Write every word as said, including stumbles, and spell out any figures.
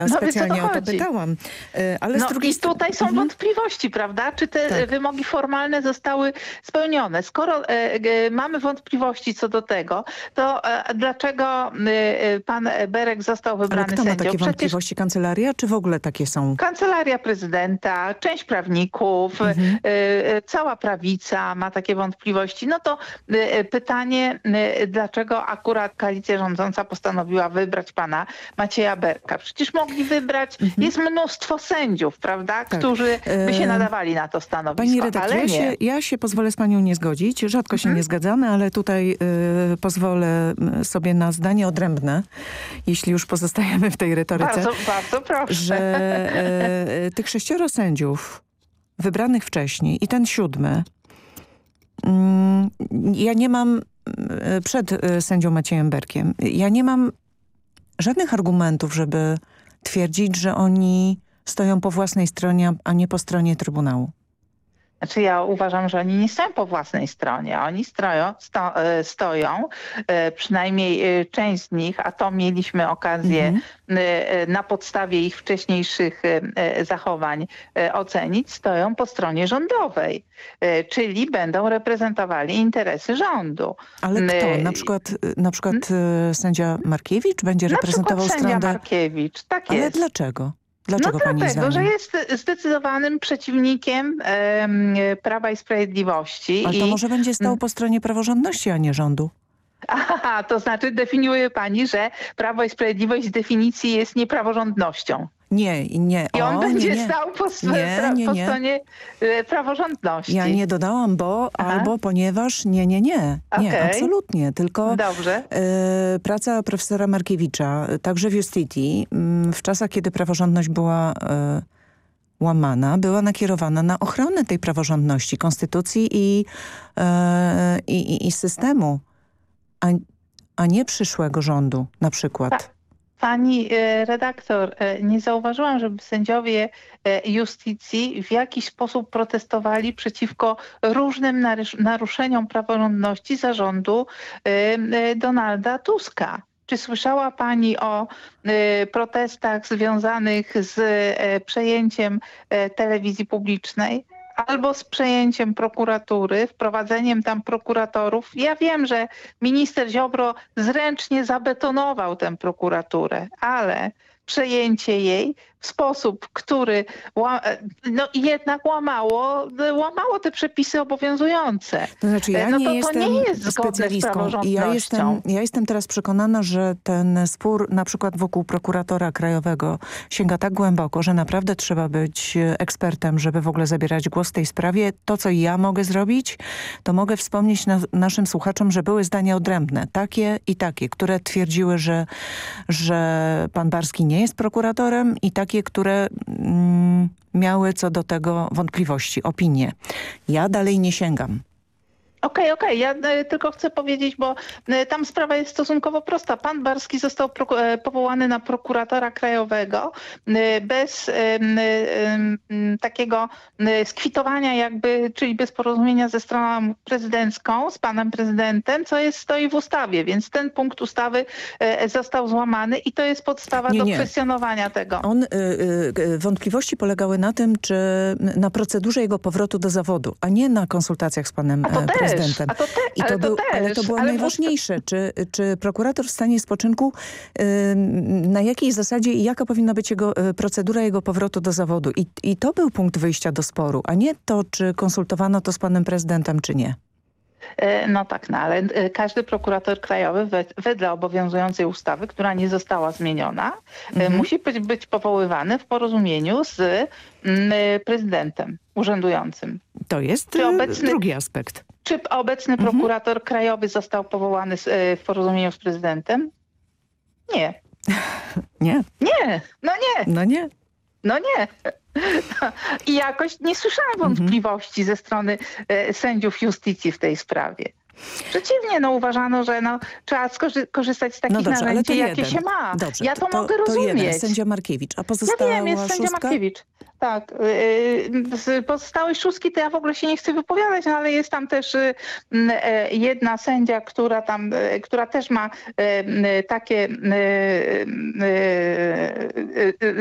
Ja No specjalnie więc o o to to chodzi. pytałam. E, Ale z No drugiej i tutaj są Mhm. wątpliwości, prawda? Czy te Tak. wymogi formalne zostały spełnione? Skoro e, e, mamy wątpliwości co do tego, to e, dlaczego e, pan Berek został Ale wybrany kto ma sędzią? takie Przecież wątpliwości? Kancelaria, czy w ogóle takie są? Kancelaria Prezydenta, część prawników, Mhm. e, e, cała prawica ma takie wątpliwości. No to e, pytanie, e, dlaczego akurat koalicja rządząca postanowiła wybrać pana Macieja Berka? Przecież mogli wybrać, jest mnóstwo sędziów, prawda, Tak. którzy by się E, nadawali na to stanowisko, Pani redaktor, ale ja nie. się, ja się pozwolę z panią nie zgodzić. Rzadko się nie zgadzamy, ale tutaj y, pozwolę y, sobie na zdanie odrębne, jeśli już pozostajemy w tej retoryce, Bardzo, bardzo proszę. że y, tych sześcioro sędziów wybranych wcześniej i ten siódmy, y, ja nie mam, y, przed y, sędzią Maciejem Berkiem, ja nie mam żadnych argumentów, żeby twierdzić, że oni stoją po własnej stronie, a nie po stronie Trybunału. Znaczy ja uważam, że oni nie stoją po własnej stronie. Oni stroją, sto, stoją, przynajmniej część z nich, a to mieliśmy okazję Mhm. na podstawie ich wcześniejszych zachowań ocenić, stoją po stronie rządowej, czyli będą reprezentowali interesy rządu. Ale kto? Na przykład, na przykład sędzia Markiewicz będzie Na reprezentował przykład sędzia stronę... Markiewicz, tak Ale jest. dlaczego? Dlaczego no pani dlatego, zdaniem? że jest zdecydowanym przeciwnikiem em, Prawa i Sprawiedliwości. Ale to i... może będzie stał po stronie praworządności, a nie rządu. Aha, to znaczy definiuje pani, że Prawo i Sprawiedliwość z definicji jest niepraworządnością. Nie, nie. I on o, będzie nie, nie. stał po, sw- Nie, pra- nie, po nie. stronie e, praworządności. Ja nie dodałam, bo Aha. albo ponieważ nie, nie, nie. Nie, Okej. absolutnie. Tylko Dobrze. e, praca profesora Markiewicza, także w Justitii, m, w czasach, kiedy praworządność była e, łamana, była nakierowana na ochronę tej praworządności, konstytucji i, e, i, i, i systemu, a, a nie przyszłego rządu na przykład. Pa- Pani e, redaktor, e, nie zauważyłam, żeby sędziowie e, Justicji w jakiś sposób protestowali przeciwko różnym narusz- naruszeniom praworządności zarządu e, e, Donalda Tuska. Czy słyszała pani o e, protestach związanych z e, przejęciem e, telewizji publicznej? Albo z przejęciem prokuratury, wprowadzeniem tam prokuratorów. Ja wiem, że minister Ziobro zręcznie zabetonował tę prokuraturę, ale przejęcie jej w sposób, który ła- no, jednak łamało, łamało te przepisy obowiązujące. To znaczy ja no nie to, jestem to nie jest zgodne z specjalistką i praworządnością. ja jestem, ja jestem teraz przekonana, że ten spór na przykład wokół prokuratora krajowego sięga tak głęboko, że naprawdę trzeba być ekspertem, żeby w ogóle zabierać głos w tej sprawie. To, co ja mogę zrobić, to mogę wspomnieć na, naszym słuchaczom, że były zdania odrębne, takie i takie, które twierdziły, że, że pan Barski nie jest prokuratorem i takie, które mm, miały co do tego wątpliwości, opinie. Ja dalej nie sięgam. Okej, okej. Ja e, tylko chcę powiedzieć, bo e, tam sprawa jest stosunkowo prosta. Pan Barski został proku- e, powołany na prokuratora krajowego e, bez e, m, e, m, takiego e, skwitowania jakby, czyli bez porozumienia ze stroną prezydencką, z panem prezydentem, co jest stoi w ustawie, więc ten punkt ustawy e, został złamany i to jest podstawa Nie, do nie. kwestionowania tego. On, y, y, wątpliwości polegały na tym, czy na procedurze jego powrotu do zawodu, a nie na konsultacjach z panem A to e, też, prezydentem. a to, te, I ale to to był, też. ale to było ale najważniejsze. Czy, czy prokurator w stanie spoczynku, y, na jakiej zasadzie i jaka powinna być jego y, procedura jego powrotu do zawodu. I, I to był punkt wyjścia do sporu, a nie to, czy konsultowano to z panem prezydentem, czy nie. No tak, no ale każdy prokurator krajowy wedle obowiązującej ustawy, która nie została zmieniona, mhm. musi być, być powoływany w porozumieniu z mm, prezydentem urzędującym. To jest Czy obecny, drugi aspekt. Czy obecny mhm. prokurator krajowy został powołany z, w porozumieniu z prezydentem? Nie. Nie. Nie, no nie. No nie. No nie. I jakoś nie słyszałam wątpliwości mhm. ze strony e, sędziów Justicji w tej sprawie. Przeciwnie, no uważano, że no, trzeba skorzy- korzystać z takich No dobrze, ale narzędzi, to jakie jeden. się ma. Dobrze, ja to, to, mogę to rozumieć. jeden, sędzia Markiewicz, a Ja pozostała wiem, jest sędzia szóstka? Markiewicz. Tak. yy, Z pozostałej szóstki to ja w ogóle się nie chcę wypowiadać, no ale jest tam też y, y, jedna sędzia, która tam, y, która też ma y, y, takie y, y, y, y,